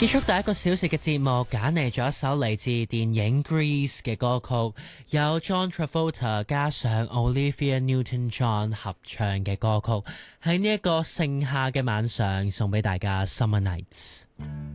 結束第一個小時嘅節目，揀嚟咗一首嚟自電影《Grease》嘅歌曲，有 John Travolta 加上 Olivia Newton-John 合唱嘅歌曲，喺呢一個盛夏嘅晚上送俾大家 Summer Nights。